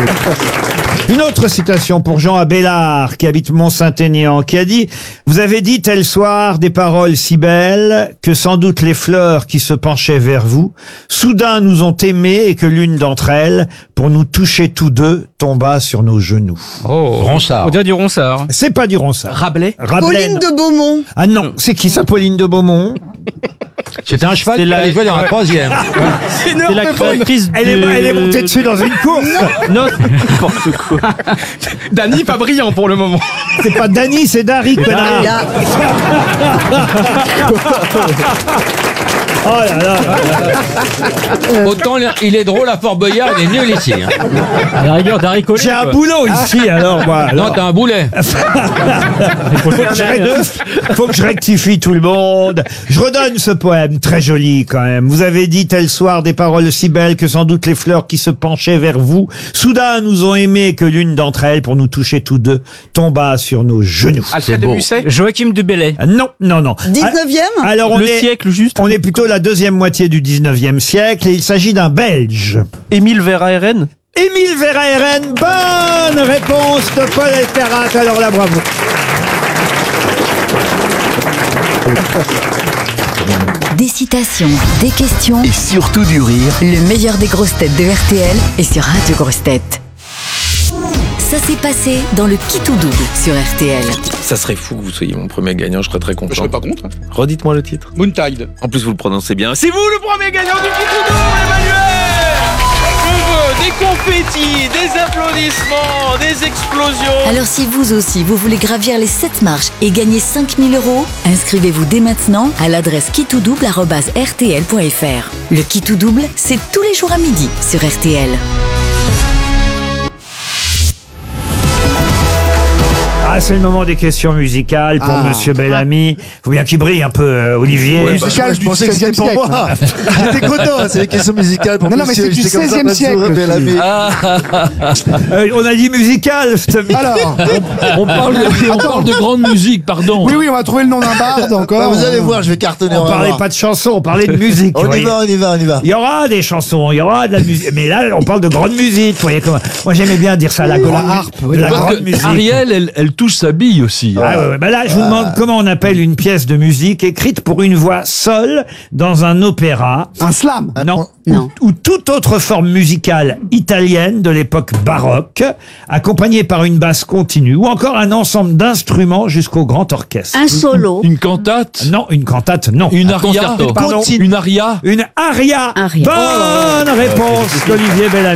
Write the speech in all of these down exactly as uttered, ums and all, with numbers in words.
Une autre citation pour Jean Abélard, qui habite Mont-Saint-Aignan, qui a dit « Vous avez dit tel soir des paroles si belles que sans doute les fleurs qui se penchaient vers vous, soudain nous ont aimés et que l'une d'entre elles, pour nous toucher tous deux, tomba sur nos genoux. » Oh, Ronsard. On dirait du Ronsard. C'est pas du Ronsard. Rabelais. Rabelais, Pauline non. de Beaumont. Ah non, c'est qui ça, Pauline de Beaumont? C'était un cheval C'est qui la- allait jouer dans la troisième. C'est la créatrice Elle est, de- elle est montée dessus dans une course. Non, n'importe quoi. Dany, pas brillant pour le moment. C'est pas Dany, c'est Dari, connard. Là, Oh là là. Autant il est drôle à Fort Boyard, il est nul ici. hein. À la rigueur d'Harry Collet. J'ai un boulot ici, alors moi. Non, alors. t'as un boulet. Faut que, je rectifie, faut que je rectifie tout le monde. Je redonne ce poème, très joli quand même. Vous avez dit tel soir des paroles si belles que sans doute les fleurs qui se penchaient vers vous, soudain nous ont aimé que l'une d'entre elles, pour nous toucher tous deux, tomba sur nos genoux. Alfred de beau. Musset. Joachim de Bellay. Ah, non, non, non. dix-neuvième. Ah, Alors on Le est, siècle juste. on est plutôt la deuxième moitié du dix-neuvième siècle et il s'agit d'un Belge. Émile Verhaeren. Émile Verhaeren, bonne réponse de Paul Elkarat. Alors là, bravo. Des citations, des questions, Et surtout du rire. le meilleur des grosses têtes de R T L et sur Radio Grosses Têtes. Ça s'est passé dans le Qui tout double sur R T L. Ça serait fou que vous soyez mon premier gagnant, je serais très content. Je serais pas contre. Redites-moi le titre. Moontide. En plus, vous le prononcez bien. C'est vous le premier gagnant du Qui tout double, Emmanuel. Je veux des confettis, des applaudissements, des explosions. Alors si vous aussi, vous voulez gravir les sept marches et gagner cinq mille euros, inscrivez-vous dès maintenant à l'adresse qui tout double arobase r t l point f r. Le Qui tout double, c'est tous les jours à midi sur R T L. Ah, c'est le moment des questions musicales pour Ah. Monsieur Bellamy. Faut bien qu'il brille un peu, euh, Olivier. Ouais, musical, je pensais que c'était pour siècle. moi. J'étais content, c'est les questions musicales pour Non, non, mais monsieur. c'est du J'étais comme ça, seizième pas siècle, sûr, Bellamy. Euh, on a dit musical, je te- Alors, On parle, de, on parle de grande musique, pardon. oui, oui, on va trouver le nom d'un barde Bah, encore. vous allez voir, je vais cartonner. on va parlait voir. pas de chansons, on parlait de musique. On vous y voyez. va, on y va, on y va. Il y aura des chansons, il y aura de la musique. Mais là, on parle de grande musique. Vous voyez comment... Moi, j'aimais bien dire ça, la, Oui, grande la harpe, mu- oui, la la grande harpe. musique. Ariel, elle, elle touche sa bille aussi. Ah, ouais, ouais. Bah là, je vous demande comment on appelle une pièce de musique écrite pour une voix seule dans un opéra. Un slam. Non. Non. Ou, ou toute autre forme musicale italienne de l'époque baroque, accompagnée par une basse continue, ou encore un ensemble d'instruments jusqu'au grand orchestre. Un solo. Une cantate. Non, une cantate, non. Une Un aria. concerto. Pardon. Continue. Une aria. Une aria. Aria. Bonne réponse d'Olivier Bellamy.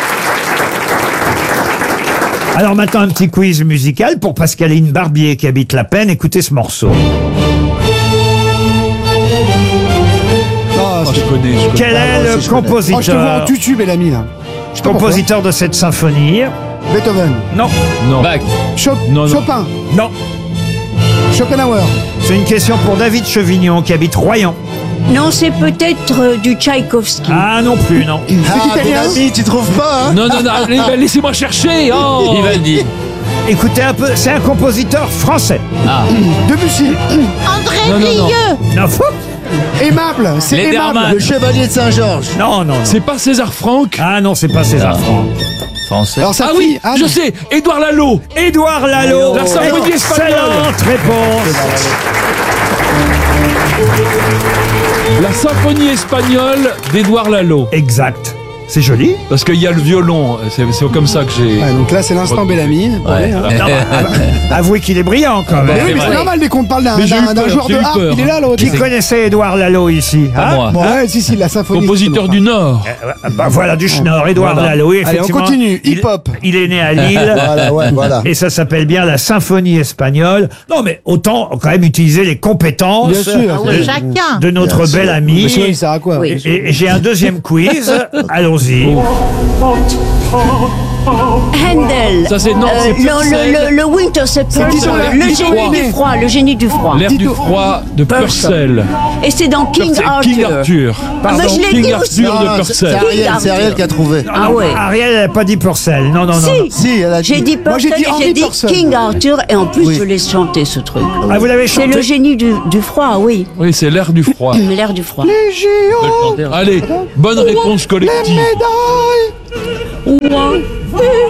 Alors maintenant, un petit quiz musical pour Pascaline Barbier qui habite La Peine. Écoutez ce morceau. Ah, Je connais, je connais. Quel est moi le aussi, je connais. oh, je te vois en compositeur, tutu, Bellamy, là. Je sais pas pourquoi. compositeur de cette symphonie? Beethoven. Non, Non. Bach. Chop- Non, non. Chopin. non. Schopenhauer. C'est une question pour David Chevignon qui habite Royan. Non, c'est peut-être euh, du Tchaïkovski. Ah non plus, non. Ah, Bellamy, tu trouves pas, hein? Non, non, non, allez, bah, laissez-moi chercher. Oh. Vivaldi. Écoutez un peu, c'est un compositeur français. Ah. Debussy. André Non, non, non. Rieu. Non, fou. Aimable. C'est Lederman. aimable. Le chevalier de Saint-Georges. Non, non, non. C'est pas César Franck. Ah non, c'est pas César Franck. Français. Alors, ça Ah oui, Anne. je sais. Édouard Lalo. Édouard Lalo. La symphonie espagnole. Excellente réponse. La symphonie espagnole d'Édouard Lalo. Exact. C'est joli. Parce qu'il y a le violon. C'est c'est comme ça que j'ai. Ouais, donc là, c'est l'instant Bellamy. Ouais. hein. Non, bah, avouez qu'il est brillant quand Mais même. oui, mais vrai. c'est normal dès qu'on parle d'un Mais j'ai eu d'un- d'un peur, joueur j'ai de eu harpe, peur. il est là l'autre. Qui connaissait Édouard Lalo ici, Pas hein? moi. Bon, ouais, si, si, la symphonie. Compositeur du Nord. Euh, bah, voilà, du Schnorr, Édouard Voilà. Lalo. Allez, on effectivement, continue. il- Hip-hop. Il, est né à Lille. Voilà, ouais, voilà. Et ça s'appelle bien la symphonie espagnole. Non, mais autant quand même utiliser les compétences Bien sûr. de, Ah oui, chacun. de notre Bien sûr. bel ami. Mais sinon, il sert à quoi? Oui. Et, et j'ai un deuxième quiz. Allons-y. Handel. Ça, c'est- non, Euh, c'est le, Purcell. le, le, le Winter C'est Purcell. Tito- Le Tito génie René. du froid. Le génie du froid. L'air du Tito. froid de Purcell. Et c'est dans King C'est Arthur. King Arthur. Ah, mais je l'ai King dit aussi. Arthur de Non, c'est c'est Purcell. Ariel, c'est Ariel qui a trouvé. Ah ouais. Ariel n'a pas dit Purcell. Non, non, non. non. Si. Si, elle a dit. J'ai dit Moi, j'ai Purcell dit et Henry j'ai dit Purcell. King Arthur et en plus Oui. je laisse chanter ce truc. Ah, vous l'avez C'est chanté. le génie du, du froid, oui. Oui, c'est l'air du froid. L'air du froid. Les géants. Allez, bonne réponse collective. Les médailles. One,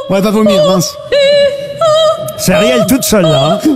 Ouais, va vomir, mince. C'est Ariel toute seule là. hein.